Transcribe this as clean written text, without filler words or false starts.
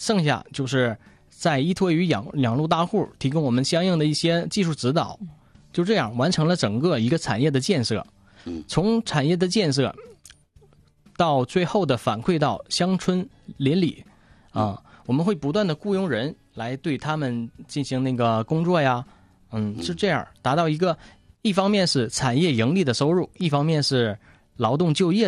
剩下就是再依托于养路大户提供我们相应的一些技术指导，就这样完成了整个一个产业的建设。从产业的建设到最后的反馈到乡村邻里啊，我们会不断的雇佣人来对他们进行那个工作呀，是这样达到一个，一方面是产业盈利的收入，一方面是劳动就业